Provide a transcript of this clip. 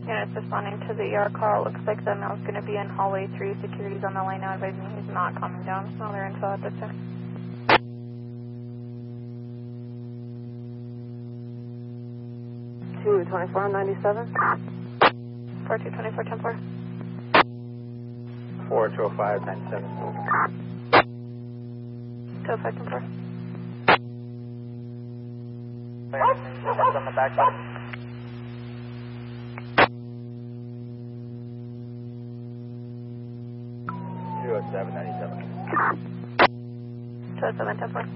Units responding to the ER call. Looks like the male's going to be in hallway 3. Security's on the line now, advising he's not coming down. No other info at this time. 224-97. 4224-10-4. 4205-97. 205-10-4. It's on the back side. 207-97. 207-10-4.